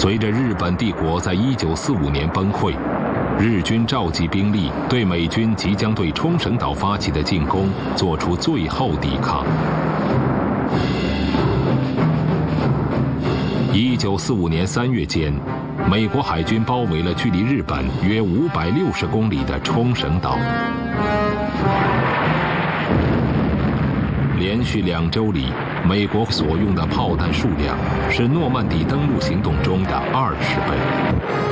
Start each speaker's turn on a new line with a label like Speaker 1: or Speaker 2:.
Speaker 1: 随着日本帝国在1945年崩溃，日军召集兵力对美军即将对冲绳岛发起的进攻做出最后抵抗。1945年3月间，美国海军包围了距离日本约560公里的冲绳岛。连续2周里，美国所用的炮弹数量是诺曼底登陆行动中的20倍。